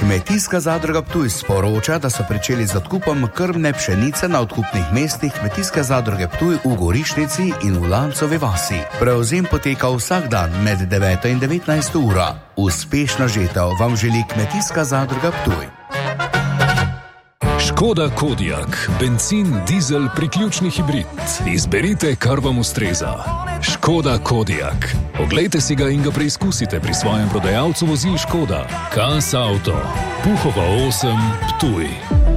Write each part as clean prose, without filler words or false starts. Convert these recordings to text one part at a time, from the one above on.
Kmetijska zadruga Ptuj sporoča, da so pričeli z odkupom krmne pšenice na odkupnih mestih Kmetijske zadruge Ptuj v Gorišnici in v Lancovi vasi. Prevzem poteka vsak dan med 9 in 19 uro. Uspešno žetev vam želi Kmetijska zadruga Ptuj. Škoda Kodiaq, bencin, dizel, priključni hibrid. Izberite, kar vam ustreza. Škoda Kodiaq. Oglejte si ga in ga preizkusite pri svojem prodajalcu vozil Škoda. Kas Auto. Puhova 8, Ptuj.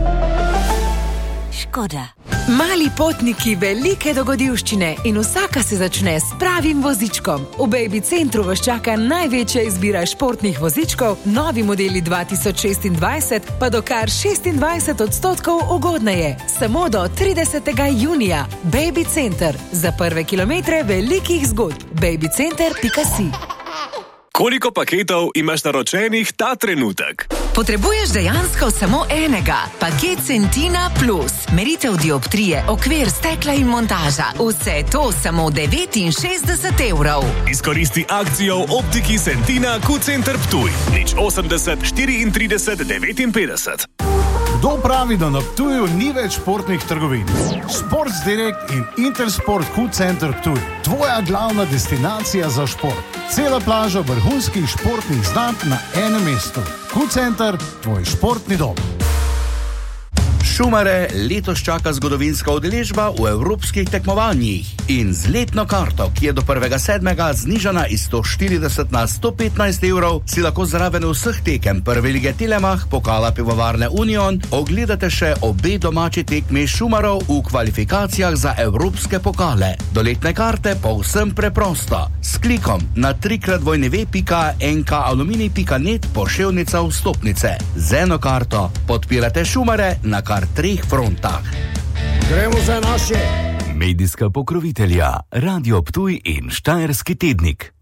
Škoda. Mali potniki, velike dogodivščine in vsaka se začne s pravim vozičkom. V Baby Centru vas čaka največja izbira športnih vozičkov, novi modeli 2026 pa do kar 26% ugodneje. Samo do 30. junija. Baby Center. Za prve kilometre velikih zgodb. babycenter.si. Koliko paketov imaš naročenih ta trenutek? Potrebuješ dejansko samo enega. Paket Centina Plus. Meritev dioptrije, okvir, stekla in montaža. Vse to samo 69 evrov. Izkoristi akcijo v optiki Centina Q-Center Ptuj. 080 34 59. Kdo pravi, da na Ptuju ni več športnih trgovin? Sports Direct in Intersport Q-Center Ptuj. Tvoja glavna destinacija za šport. Cela plaža vrhunskih športnih znamk na enem mestu. Q-Center, tvoj športni dom. Šumare letos čaka zgodovinska udeležba v evropskih tekmovanjih in z letno karto, ki je do 1.7. znižana iz 140 na 115 evrov, si lahko zraven vseh tekem prve lige Telemach, pokala Pivovarne Union, ogledate še obe domači tekmi Šumarov v kvalifikacijah za evropske pokale. Do letne karte povsem preprosto. S klikom na www.nkalumini.net poševnica vstopnice. Z eno karto podpirate Šumare na kar 3 frontah. Gremo za naše. Medijska pokrovitelja Radio Ptuj in Štajerski tednik.